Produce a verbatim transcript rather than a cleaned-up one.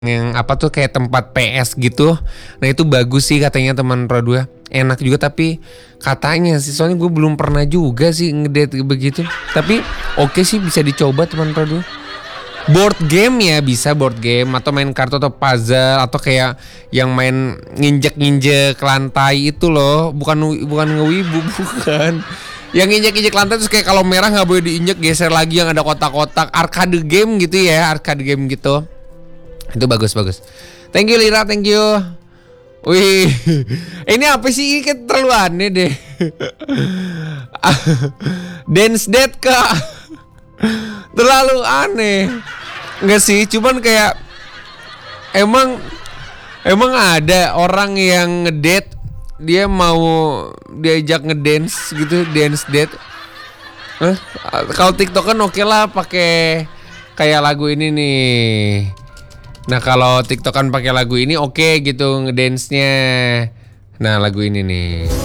Yang apa tuh kayak tempat P S gitu. Nah itu bagus sih katanya teman Rodua. Enak juga tapi katanya sih soalnya gue belum pernah juga sih ngedate begitu. Tapi oke sih bisa dicoba teman Rodua. Board game ya bisa board game atau main kartu atau puzzle atau kayak yang main nginjek-nginjek lantai itu loh. Bukan bukan ngewibu bukan. Yang injek-injek lantai terus kayak kalau merah nggak boleh diinjek geser lagi yang ada kotak-kotak arcade game gitu ya arcade game gitu. Itu bagus-bagus. Thank you Lira, thank you. Wih, ini apa sih? Ini kan terlalu aneh deh. Dance Dead kak. Terlalu aneh. Enggak sih, cuman kayak emang emang ada orang yang ngedate dia mau diajak ngedance gitu, dance date. Huh? Kalau TikTok kan oke lah pakai kayak lagu ini nih. Nah kalau TikTok kan pakai lagu ini oke gitu ngedance-nya. Nah lagu ini nih.